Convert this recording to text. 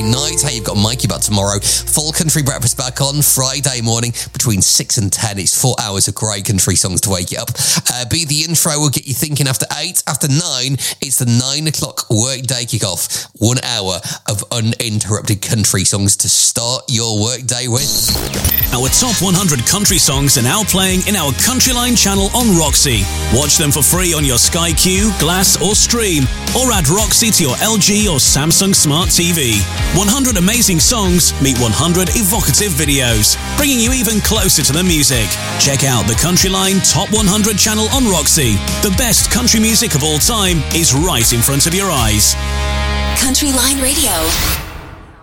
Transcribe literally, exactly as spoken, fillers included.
night. Hey, you've got Mikey back tomorrow. Full country breakfast back on Friday morning between six and ten. It's four hours of great country songs to wake you up. Uh, Be the intro will get you thinking after eight. After nine, it's the nine o'clock workday kickoff. One hour of uninterrupted country songs to start your workday with. Our top one hundred country songs are now playing in our Countryline channel on Roxy. Watch them for free on your Sky Q, Glass or Stream, or add Roxy to your L G or Samsung Smart T V. one hundred amazing songs meet one hundred evocative videos, bringing you even closer to the music. Check out the Countryline Top one hundred channel on Roxy. The best country music of all time is right in front of your eyes. Countryline Radio.